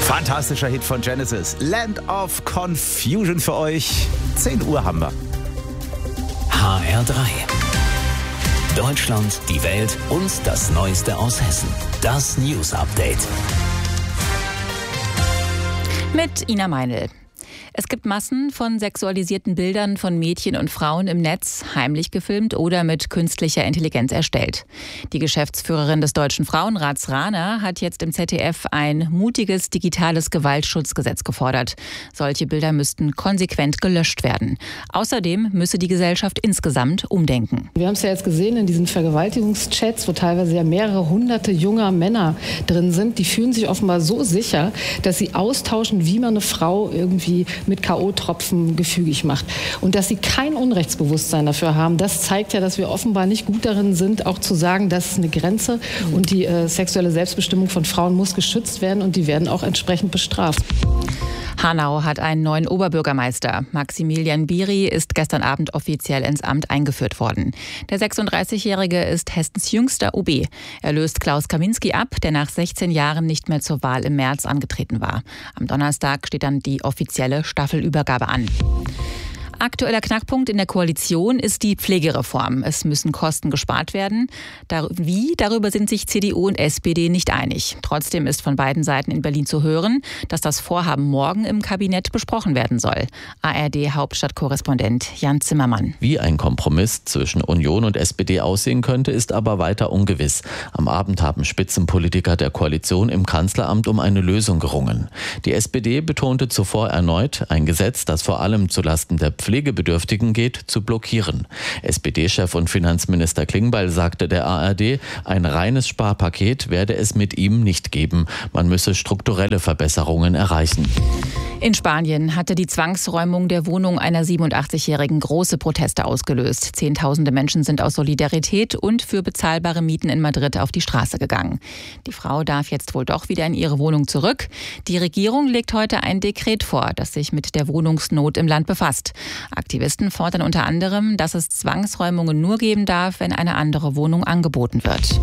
Fantastischer Hit von Genesis. Land of Confusion für euch. 10 Uhr haben wir. HR3. Deutschland, die Welt und das Neueste aus Hessen. Das News Update. Mit Ina Meinl. Es gibt Massen von sexualisierten Bildern von Mädchen und Frauen im Netz, heimlich gefilmt oder mit künstlicher Intelligenz erstellt. Die Geschäftsführerin des Deutschen Frauenrats Rana hat jetzt im ZDF ein mutiges digitales Gewaltschutzgesetz gefordert. Solche Bilder müssten konsequent gelöscht werden. Außerdem müsse die Gesellschaft insgesamt umdenken. Wir haben es ja jetzt gesehen in diesen Vergewaltigungschats, wo teilweise ja mehrere hunderte junger Männer drin sind. Die fühlen sich offenbar so sicher, dass sie austauschen, wie man eine Frau irgendwie mit K.O.-Tropfen gefügig macht. Und dass sie kein Unrechtsbewusstsein dafür haben, das zeigt ja, dass wir offenbar nicht gut darin sind, auch zu sagen, das ist eine Grenze und die sexuelle Selbstbestimmung von Frauen muss geschützt werden und die werden auch entsprechend bestraft. Hanau hat einen neuen Oberbürgermeister. Maximilian Biri ist gestern Abend offiziell ins Amt eingeführt worden. Der 36-Jährige ist Hessens jüngster OB. Er löst Klaus Kaminski ab, der nach 16 Jahren nicht mehr zur Wahl im März angetreten war. Am Donnerstag steht dann die offizielle Staffelübergabe an. Aktueller Knackpunkt in der Koalition ist die Pflegereform. Es müssen Kosten gespart werden. Darüber sind sich CDU und SPD nicht einig. Trotzdem ist von beiden Seiten in Berlin zu hören, dass das Vorhaben morgen im Kabinett besprochen werden soll. ARD-Hauptstadtkorrespondent Jan Zimmermann. Wie ein Kompromiss zwischen Union und SPD aussehen könnte, ist aber weiter ungewiss. Am Abend haben Spitzenpolitiker der Koalition im Kanzleramt um eine Lösung gerungen. Die SPD betonte zuvor erneut, ein Gesetz, das vor allem zulasten der Pflegebedürftigen geht, zu blockieren. SPD-Chef und Finanzminister Klingbeil sagte der ARD, ein reines Sparpaket werde es mit ihm nicht geben. Man müsse strukturelle Verbesserungen erreichen. In Spanien hatte die Zwangsräumung der Wohnung einer 87-Jährigen große Proteste ausgelöst. Zehntausende Menschen sind aus Solidarität und für bezahlbare Mieten in Madrid auf die Straße gegangen. Die Frau darf jetzt wohl doch wieder in ihre Wohnung zurück. Die Regierung legt heute ein Dekret vor, das sich mit der Wohnungsnot im Land befasst. Aktivisten fordern unter anderem, dass es Zwangsräumungen nur geben darf, wenn eine andere Wohnung angeboten wird.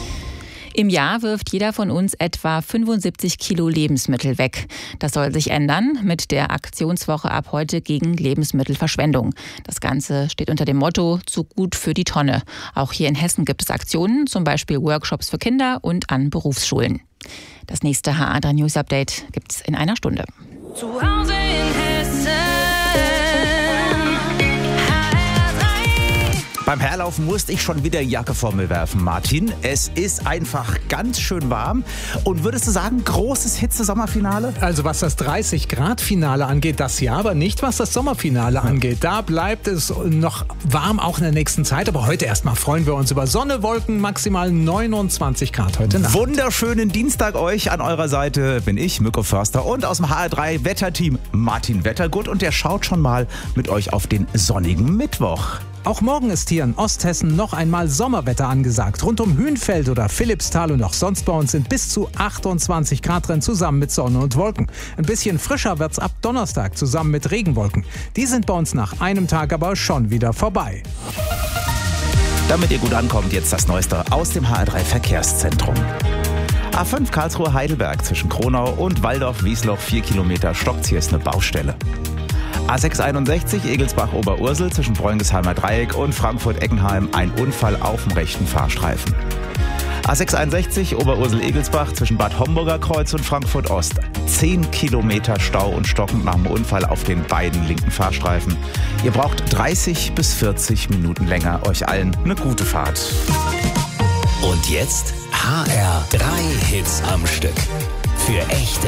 Im Jahr wirft jeder von uns etwa 75 Kilo Lebensmittel weg. Das soll sich ändern mit der Aktionswoche ab heute gegen Lebensmittelverschwendung. Das Ganze steht unter dem Motto „Zu gut für die Tonne". Auch hier in Hessen gibt es Aktionen, zum Beispiel Workshops für Kinder und an Berufsschulen. Das nächste HR3 News Update gibt's in einer Stunde. Zu Hause in Hessen. Beim Herlaufen musste ich schon wieder Jacke vor mir werfen, Martin. Es ist einfach ganz schön warm. Und würdest du sagen, großes Hitze-Sommerfinale? Also was das 30-Grad-Finale angeht, das ja, aber nicht was das Sommerfinale angeht. Da bleibt es noch warm, auch in der nächsten Zeit. Aber heute erstmal freuen wir uns über Sonne, Wolken, maximal 29 Grad heute Nacht. Wunderschönen Dienstag euch. An eurer Seite bin ich, Mirko Förster, und aus dem HR3 Wetterteam Martin Wettergut. Und der schaut schon mal mit euch auf den sonnigen Mittwoch. Auch morgen ist hier in Osthessen noch einmal Sommerwetter angesagt. Rund um Hünfeld oder Philippsthal und auch sonst bei uns sind bis zu 28 Grad drin, zusammen mit Sonne und Wolken. Ein bisschen frischer wird's ab Donnerstag, zusammen mit Regenwolken. Die sind bei uns nach einem Tag aber schon wieder vorbei. Damit ihr gut ankommt, jetzt das Neueste aus dem HR3 Verkehrszentrum. A5 Karlsruhe-Heidelberg zwischen Kronau und Walldorf-Wiesloch 4 Kilometer stockt, hier ist eine Baustelle. A661 Egelsbach-Oberursel zwischen Bräungesheimer Dreieck und Frankfurt-Eckenheim ein Unfall auf dem rechten Fahrstreifen. A661 Oberursel-Egelsbach zwischen Bad Homburger Kreuz und Frankfurt-Ost. 10 Kilometer Stau und stockend nach dem Unfall auf den beiden linken Fahrstreifen. Ihr braucht 30 bis 40 Minuten länger. Euch allen eine gute Fahrt. Und jetzt HR3 Hits am Stück. Für echte